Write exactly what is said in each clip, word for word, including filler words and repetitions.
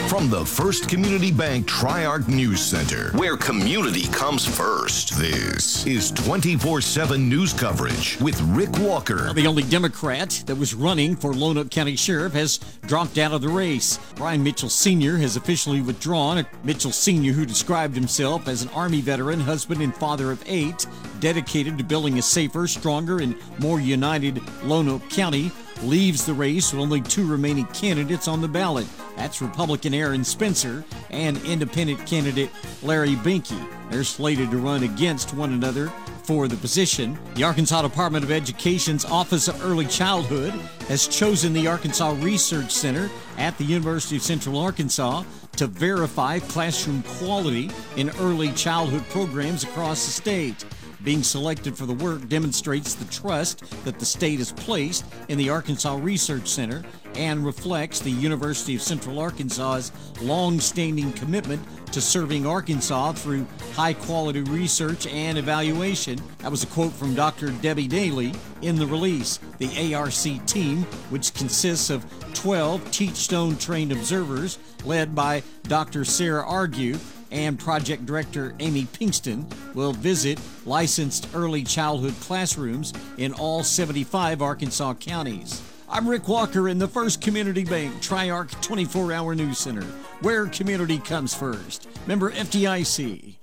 From the First Community Bank Tri-Arc News Center, where community comes first, this is twenty-four seven news coverage with Rick Walker. The only Democrat that was running for Lonoke County Sheriff has dropped out of the race. Brian Mitchell Senior has officially withdrawn. Mitchell Senior, who described himself as an Army veteran, husband, and father of eight, dedicated to building a safer, stronger, and more united Lonoke County, leaves the race with only two remaining candidates on the ballot. That's Republican Aaron Spencer and Independent candidate Larry Binky. They're slated to run against one another for the position. The Arkansas Department of Education's Office of Early Childhood has chosen the Arkansas Research Center at the University of Central Arkansas to verify classroom quality in early childhood programs across the state. Being selected for the work demonstrates the trust that the state has placed in the Arkansas Research Center and reflects the University of Central Arkansas's long-standing commitment to serving Arkansas through high-quality research and evaluation. That was a quote from Doctor Debbie Daly in the release. The A R C team, which consists of twelve Teachstone-trained observers led by Doctor Sarah Argue and Project Director Amy Pinkston, will visit licensed early childhood classrooms in all seventy-five Arkansas counties. I'm Rick Walker in the First Community Bank Tri-Arc twenty-four hour News Center, where community comes first. Member F D I C.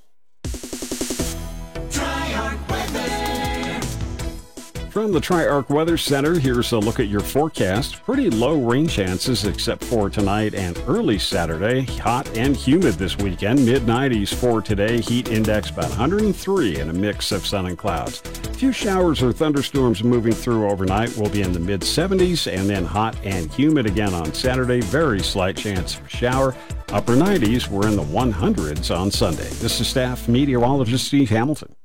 Tri-Arc Weather. From the Tri-Arc Weather Center, here's a look at your forecast. Pretty low rain chances except for tonight and early Saturday. Hot and humid this weekend. mid nineties for today. Heat index about one hundred three and a mix of sun and clouds. A few showers or thunderstorms moving through overnight. Will be in the mid seventies and then hot and humid again on Saturday. Very slight chance for shower. Upper nineties. We're in the one hundreds on Sunday. This is staff meteorologist Steve Hamilton.